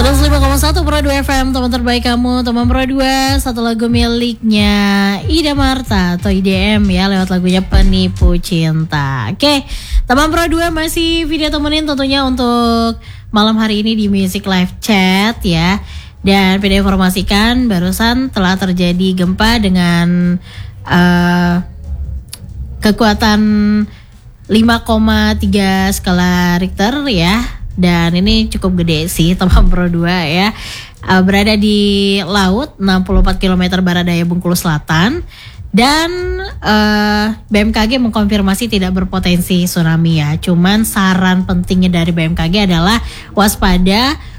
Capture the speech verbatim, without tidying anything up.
seratus lima koma satu Pro dua F M, teman terbaik kamu, teman Pro dua. Satu lagu miliknya Ida Marta atau I D M ya, lewat lagunya Penipu Cinta. Oke, teman Pro dua masih video temenin tentunya untuk malam hari ini di Music Live Chat ya. Dan video informasikan barusan telah terjadi gempa dengan uh, kekuatan lima koma tiga skala Richter ya. Dan ini cukup gede sih teman Pro dua ya. uh, Berada di laut enam puluh empat kilometer barat daya Bengkulu Selatan. Dan uh, B M K G mengkonfirmasi tidak berpotensi tsunami ya. Cuman saran pentingnya dari B M K G adalah waspada